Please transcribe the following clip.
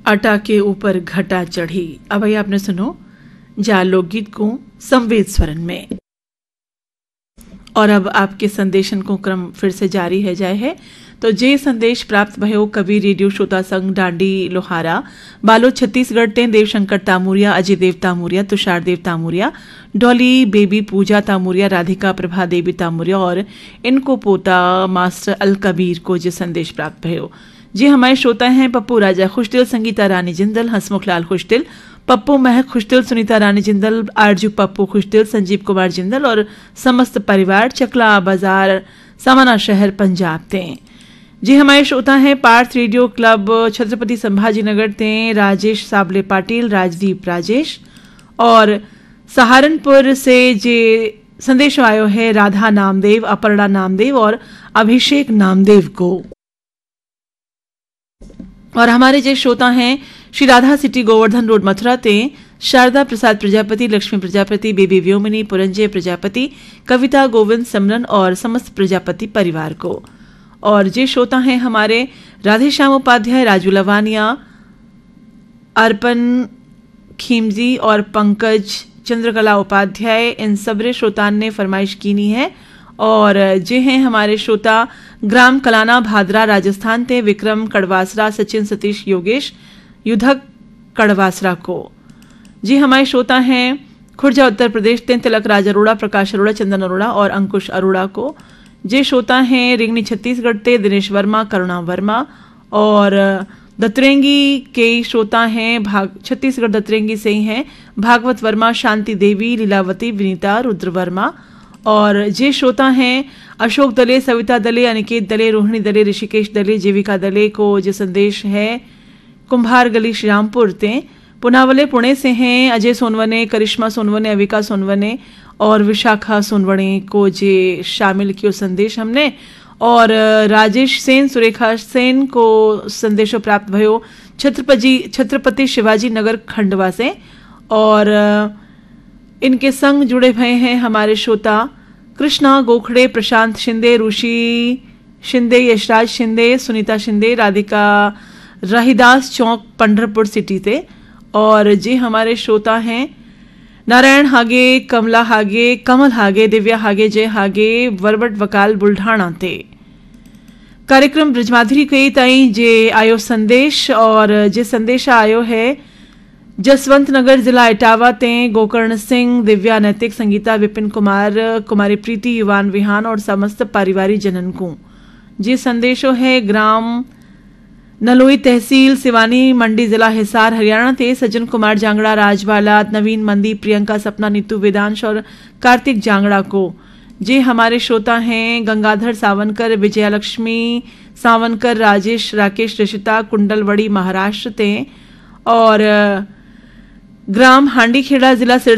अटा के ऊपर घटा चढ़ी। अब भाई आपने सुनो जा लोकगीत को संवेद स्वरन में। और अब आपके संदेशन को क्रम फिर से जारी है जाए है। तो जे संदेश प्राप्त भयो कवि रेडियो श्रोता संघ डांडी लोहारा बालोद छत्तीसगढ़ ते देवशंकर तामुरिया, अजय देव तामुरिया, तुषार देव तामुरिया, डॉली बेबी पूजा तामुरिया, राधिका प्रभा देवी तामुरिया और इनको पोता मास्टर अल कबीर को जे संदेश प्राप्त भयो। जी हमारे श्रोता हैं पप्पू राजा खुशदिल, संगीता रानी जिंदल, हसमुख लाल खुशदिल, पप्पू महक खुशदिल, सुनीता रानी जिंदल, आरजू पप्पू खुशदिल, संजीव कुमार जिंदल और समस्त परिवार चकला बाजार समाना शहर पंजाब ते। जी हमारे श्रोता हैं पार्थ रेडियो क्लब छत्रपति संभाजी नगर ते राजेश साबले पाटिल, राजदीप राजेश और सहारनपुर से जे संदेश आयो है राधा नामदेव, अपर्णा नामदेव और अभिषेक नामदेव को। और हमारे जो श्रोता हैं श्री राधा सिटी गोवर्धन रोड मथुरा ते शारदा प्रसाद प्रजापति, लक्ष्मी प्रजापति, बेबी व्योमिनी, पुरंजय प्रजापति, कविता गोविंद, समरन और समस्त प्रजापति परिवार को। और जे श्रोता हैं हमारे राधेश्याम उपाध्याय, राजू लवानिया, अर्पण खीमजी और पंकज चंद्रकला उपाध्याय, इन सबरे श्रोतान ने फरमाइश कीनी है। और जे हैं हमारे श्रोता ग्राम कलाना भादरा राजस्थान ते विक्रम कड़वासरा, सचिन सतीश योगेश युद्धक कड़वासरा को। जी हमारे श्रोता हैं खुर्जा उत्तर प्रदेश ते तिलक राज अरोड़ा, प्रकाश अरोड़ा, चंदन अरोड़ा और अंकुश अरोड़ा को। जे श्रोता हैं रिंगनी छत्तीसगढ़ ते दिनेश वर्मा, करुणा वर्मा और दतरेंगी के श्रोता हैं छत्तीसगढ़ दतरेंगी से ही हैं भागवत वर्मा, शांति देवी, लीलावती, विनीता, रुद्र वर्मा। और जे श्रोता हैं अशोक दले, सविता दले, अनिकेत दले, रोहिणी दले, ऋषिकेश दले, जीविका दले को जो संदेश है कुंभार गली श्रीरामपुर ते। पुनावले पुणे से हैं अजय सोनवने, करिश्मा सोनवने, अविका सोनवने और विशाखा सोनवने को जे शामिल किया संदेश हमने। और राजेश सेन, सुरेखा सेन को संदेशो प्राप्त भयो छत्रपति शिवाजी नगर खंडवा से। और इनके संग जुड़े भये हैं हमारे श्रोता कृष्णा गोखड़े, प्रशांत शिंदे, ऋषि शिंदे, यशराज शिंदे, सुनीता शिंदे, राधिका रहीदास चौक पंढरपुर सिटी से। और जी हमारे श्रोता हैं नारायण हागे, कमला हागे, कमल हागे, दिव्या हागे, जय हागे, वरवट वकाल बुल्ढाणा ते। कार्यक्रम ब्रजमाधुरी के ताई जे आयो संदेश। और जे संदेश आयो है जसवंत नगर जिला इटावा ते गोकर्ण सिंह, दिव्या नैतिक, संगीता, विपिन कुमार, कुमारी प्रीति, युवान विहान और समस्त पारिवारिक जनन को। जी संदेशो है ग्राम नलोई तहसील सिवानी मंडी जिला हिसार हरियाणा ते सज्जन कुमार जांगड़ा, राजबाला, नवीन मंदी, प्रियंका, सपना, नीतू, वेदांश और कार्तिक जांगड़ा को। जी हमारे श्रोता हैं गंगाधर सावनकर, विजयालक्ष्मी सावनकर, राजेश, राकेश, ऋषिता, कुंडलवड़ी महाराष्ट्र ते। और ग्राम हांडीखेड़ा जिला